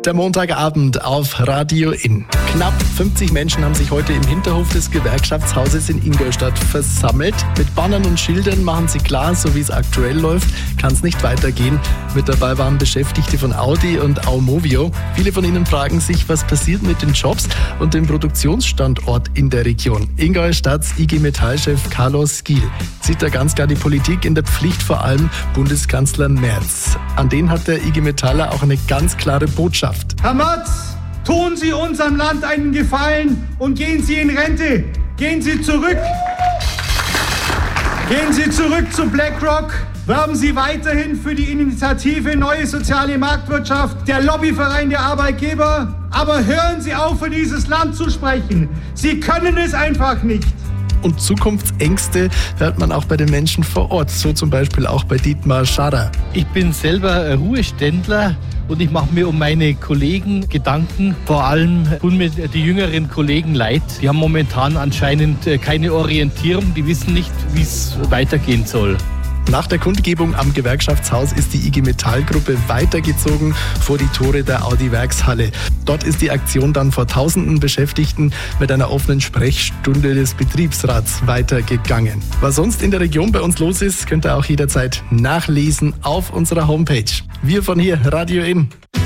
Der Montagabend auf Radio In. Knapp 50 Menschen haben sich heute im Hinterhof des Gewerkschaftshauses in Ingolstadt versammelt. Mit Bannern und Schildern machen sie klar, so wie es aktuell läuft, kann es nicht weitergehen. Mit dabei waren Beschäftigte von Audi und Aumovio. Viele von ihnen fragen sich, was passiert mit den Jobs und dem Produktionsstandort in der Region. Ingolstadts IG Metall-Chef Carlos Gil sieht da ganz klar die Politik in der Pflicht, vor allem Bundeskanzler Merz. An den hat der IG Metaller auch eine ganz klare Botschaft. Herr Merz, tun Sie unserem Land einen Gefallen und gehen Sie in Rente. Gehen Sie zurück. Gehen Sie zurück zu BlackRock. Werben Sie weiterhin für die Initiative Neue Soziale Marktwirtschaft, der Lobbyverein der Arbeitgeber. Aber hören Sie auf, für dieses Land zu sprechen. Sie können es einfach nicht. Und Zukunftsängste hört man auch bei den Menschen vor Ort, so zum Beispiel auch bei Dietmar Scharrer. Ich bin selber Ruheständler und ich mache mir um meine Kollegen Gedanken. Vor allem tun mir die jüngeren Kollegen leid. Die haben momentan anscheinend keine Orientierung, die wissen nicht, wie es weitergehen soll. Nach der Kundgebung am Gewerkschaftshaus ist die IG Metall-Gruppe weitergezogen vor die Tore der Audi-Werkshalle. Dort ist die Aktion dann vor tausenden Beschäftigten mit einer offenen Sprechstunde des Betriebsrats weitergegangen. Was sonst in der Region bei uns los ist, könnt ihr auch jederzeit nachlesen auf unserer Homepage. Wir von hier, Radio In.